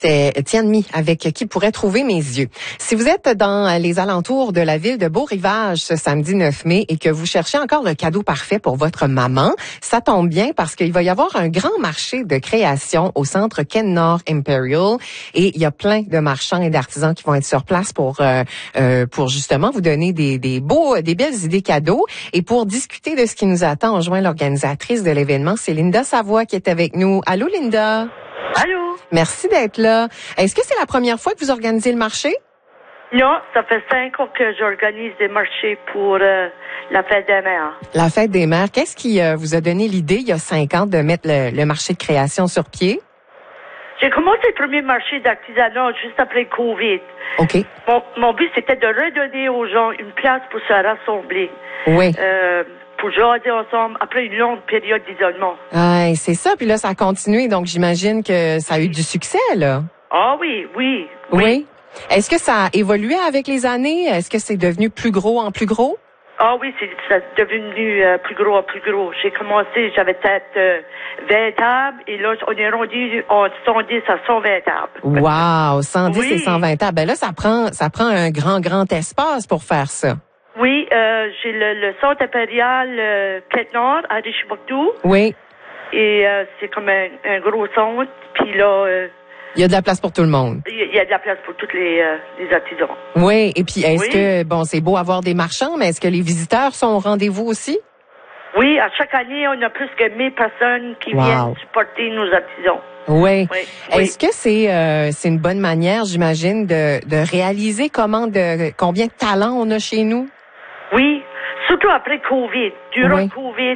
C'était Tianmi avec Qui pourrait trouver mes yeux. Si vous êtes dans les alentours de la ville de Beau-Rivage ce samedi 9 mai et que vous cherchez encore le cadeau parfait pour votre maman, ça tombe bien parce qu'il va y avoir un grand marché de création au centre Ken Nord Imperial et il y a plein de marchands et d'artisans qui vont être sur place pour justement vous donner des belles idées cadeaux. Et pour discuter de ce qui nous attend, on joint l'organisatrice de l'événement, c'est Linda Savoie qui est avec nous. Allô Linda? Allô? Merci d'être là. Est-ce que c'est la première fois que vous organisez le marché? Non, ça fait 5 ans que j'organise des marchés pour la fête des mères. La fête des mères. Qu'est-ce qui vous a donné l'idée, il y a 5 ans, de mettre le marché de création sur pied? J'ai commencé le premier marché d'artisanat juste après Covid. OK. Mon but, c'était de redonner aux gens une place pour se rassembler. Oui. Pour jaser ensemble après une longue période d'isolement. Ah, c'est ça. Puis là, ça a continué. Donc, j'imagine que ça a eu du succès, là. Ah oui. Oui. Est-ce que ça a évolué avec les années? Est-ce que c'est devenu plus gros en plus gros? Ah oui, c'est devenu plus gros en plus gros. J'ai commencé, j'avais peut-être 20 tables et là, on est rendu en 110 à 120 tables. Wow! 110 Oui. et 120 tables. Ben là, ça prend un grand espace pour faire ça. Oui, j'ai le centre impérial Quête Nord à Richmond. Oui. Et c'est comme un gros centre. Puis là, Il y a de la place pour tout le monde. il y a de la place pour tous les artisans. Oui. Et puis, est-ce Oui. que, bon, c'est beau avoir des marchands, mais est-ce que les visiteurs sont au rendez-vous aussi? Oui, à chaque année, on a plus que 1000 personnes qui viennent supporter nos artisans. Oui. Oui. Est-ce que c'est une bonne manière, j'imagine, de réaliser combien de talents on a chez nous? Oui, surtout après Covid. Durant Oui. Covid,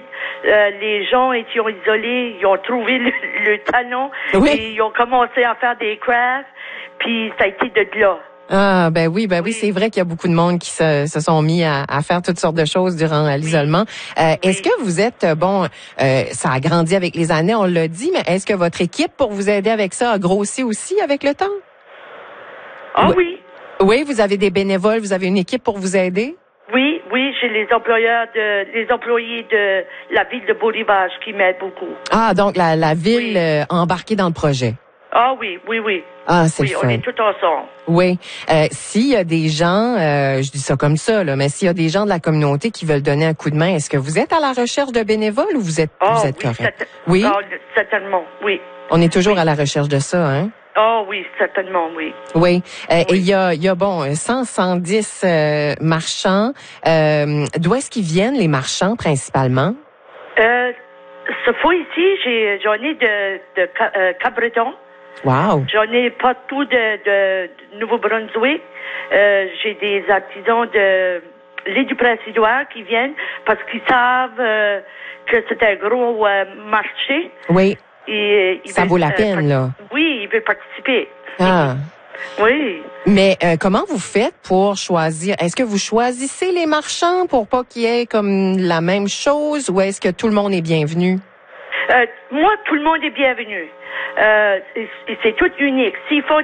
les gens étaient isolés, ils ont trouvé le talent Oui. et ils ont commencé à faire des crafts, puis ça a été de là. Ah, ben oui, c'est vrai qu'il y a beaucoup de monde qui se sont mis à faire toutes sortes de choses durant l'isolement. Est-ce que vous êtes, ça a grandi avec les années, on l'a dit, mais est-ce que votre équipe pour vous aider avec ça a grossi aussi avec le temps? Ah oui. Oui, vous avez des bénévoles, vous avez une équipe pour vous aider? Oui, j'ai les employés de la ville de Beau-Rivage qui m'aident beaucoup. Ah, donc la ville embarquée dans le projet. Ah oui. Ah, c'est le fun. On est tous ensemble. Oui. S'il y a des gens, je dis ça comme ça, là, mais s'il y a des gens de la communauté qui veulent donner un coup de main, est-ce que vous êtes à la recherche de bénévoles ou vous êtes correct? Oui. Ah, certainement, oui. On est toujours à la recherche de ça, hein? Ah oui, certainement, oui. Oui. Et il y a 110 marchands. D'où est-ce qu'ils viennent, les marchands, principalement? Ce fois ici, j'en ai de Cap-Breton. Wow. J'en ai partout de Nouveau-Brunswick. J'ai des artisans de l'île du Prince-Édouard qui viennent parce qu'ils savent que c'est un gros marché. Oui. Et ça vaut la peine, là. Oui, ils veulent participer. Ah. Oui. Mais comment vous faites pour choisir? Est-ce que vous choisissez les marchands pour pas qu'il y ait comme la même chose ou est-ce que tout le monde est bienvenu? Moi, tout le monde est bienvenu. C'est tout unique. S'ils font